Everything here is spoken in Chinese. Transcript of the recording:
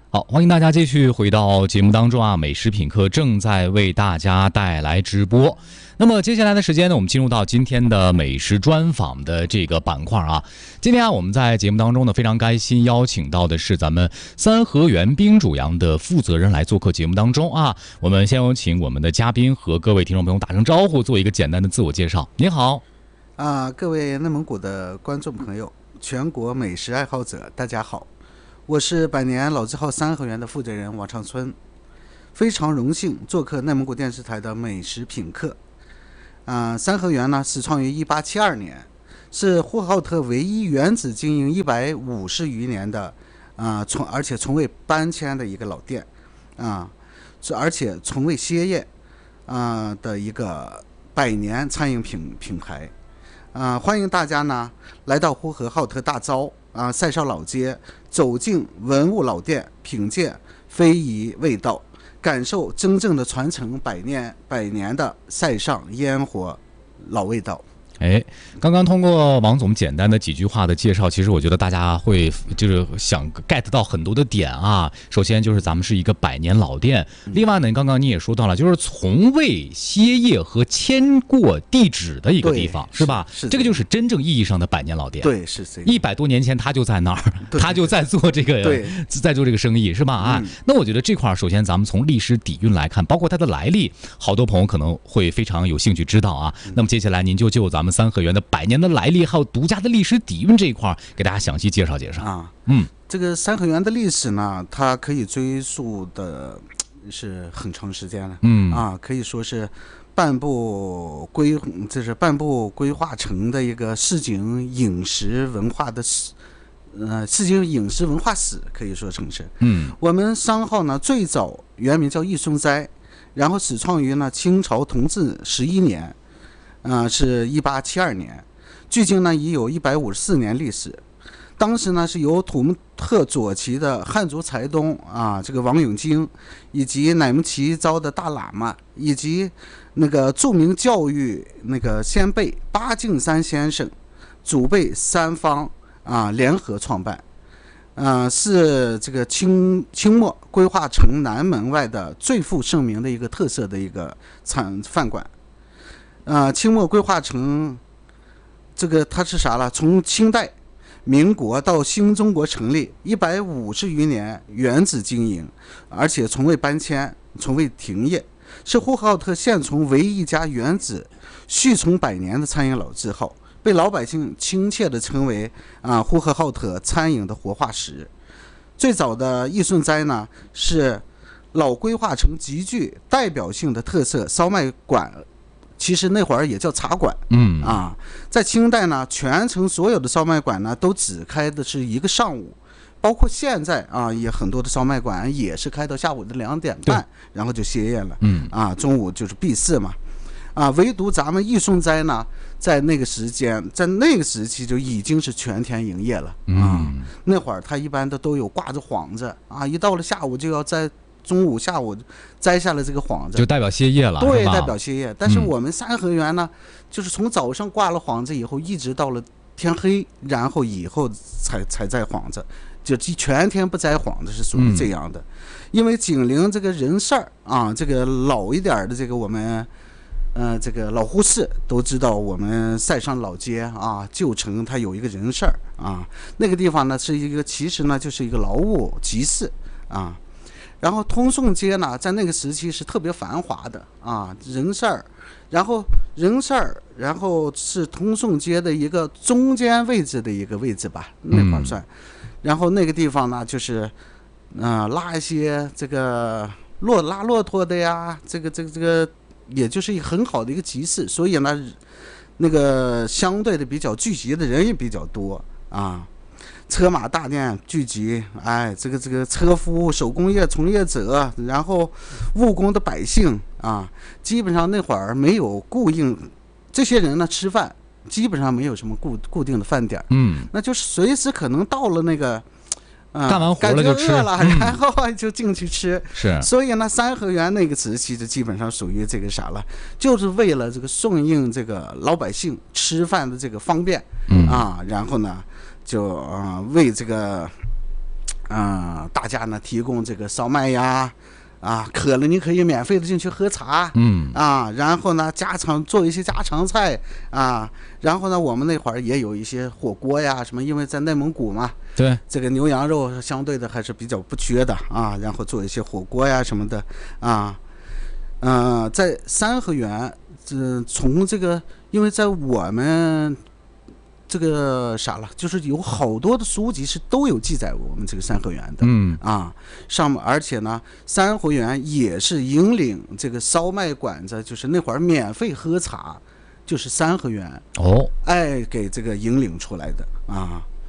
好，欢迎大家继续回到节目当中啊！美食品客正在为大家带来直播。那么接下来的时间呢，我们进入到今天的美食专访的这个板块啊。今天啊，我们在节目当中呢，非常开心邀请到的是咱们三合园冰煮羊的负责人来做客节目当中啊。我们先有请我们的嘉宾和各位听众朋友打声招呼，做一个简单的自我介绍。您好。 各位内蒙古的观众朋友，全国美食爱好者，大家好。我是百年老字号三合园的负责人王长春，非常荣幸做客内蒙古电视台的美食品客。三合园呢始创于1872年，是呼和浩特唯一原址经营150余年的而且从未搬迁的一个老店而且从未歇业的一个百年餐饮品牌。欢迎大家呢来到呼和浩特大昭赛上老街，走进文物老店，品鉴非遗味道，感受真正的传承百年的赛上烟火老味道。 刚刚通过王总简单的几句话的介绍，其实我觉得大家会就是想 get 到很多的点啊。首先就是咱们是一个百年老店，另外呢，刚刚你也说到了，就是从未歇业和迁过地址的一个地方，是吧？ 是这个就是真正意义上的百年老店。 对，是这个。 100多年前他就在那儿，他就在做这个，在做这个生意，是吧？那我觉得这块首先咱们从历史底蕴来看，包括它的来历，好多朋友可能会非常有兴趣知道啊。那么接下来您就咱们三合园的百年的来历，还有独家的历史底蕴这一块，给大家详细介绍介绍这个三合园的历史呢，它可以追溯的是很长时间了，可以说是半部规划成的一个市井饮食文化的市井饮食文化史，可以说成是。我们商号呢最早原名叫益顺斋，然后始创于呢清朝同治11年。是1872年，距今呢已有154年历史。当时呢是由土木特左旗的汉族财东这个王永金，以及乃木齐昭的大喇嘛，以及那个著名教育那个先辈巴敬山先生祖辈三方联合创办，是这个清末规划城南门外的最负盛名的一个特色的一个饭馆。清末规划成这个它是啥了？从清代、民国到新中国成立150余年，原址经营，而且从未搬迁，从未停业，是呼和浩特现存唯一一家原址续存100年的餐饮老字号，被老百姓亲切地称为呼和浩特餐饮的活化石。最早的益顺斋呢，是老规划城极具代表性的特色烧麦馆。其实那会儿也叫茶馆，在清代呢，全城所有的烧麦馆呢都只开的是一个上午，包括现在也很多的烧麦馆也是开到下午的2点半，然后就歇业了，中午就是闭市嘛，唯独咱们益顺斋呢，在那个时期就已经是全天营业了，那会儿他一般都有挂着幌子一到了下午就要在中午下午摘下了这个幌子， 就代表歇业了。 对，代表歇业。但是我们三合园呢，就是从早上挂了幌子以后，一直到了天黑，然后以后才摘幌子，就全天不摘幌子，是属于这样的。因为紧邻这个人事儿这个老一点的这个我们这个老呼市都知道，我们赛上老街旧城它有一个人事儿那个地方呢是一个，其实呢就是一个劳务集市然后通顺街呢，在那个时期是特别繁华的人事儿，然后是通顺街的一个中间位置的一个位置吧，那块儿算。然后那个地方呢，就是拉一些这个拉骆驼的呀，这个也就是一个很好的一个集市，所以呢，那个相对的比较聚集的人也比较多车马大店聚集，这个车夫、手工业从业者，然后务工的百姓基本上那会儿没有这些人呢吃饭基本上没有什么固定的饭点，那就是随时可能到了那个干完活了就吃， 感觉饿了，然后就进去吃。 是， 所以呢，三合园那个时期就基本上属于这个啥了，就是为了这个顺应这个老百姓吃饭的这个方便，然后呢，就为这个大家呢提供这个烧麦呀。渴了你可以免费的进去喝茶，然后呢做一些家常菜然后呢我们那会儿也有一些火锅呀什么，因为在内蒙古嘛， 对， 这个牛羊肉相对的还是比较不缺的然后做一些火锅呀什么的在三合园，从这个，因为在我们这个就是有好多的书籍是都有记载我们这个三合园的，上面而且呢，三合园也是引领这个烧麦馆子，就是那会儿免费喝茶，就是三合园给这个引领出来的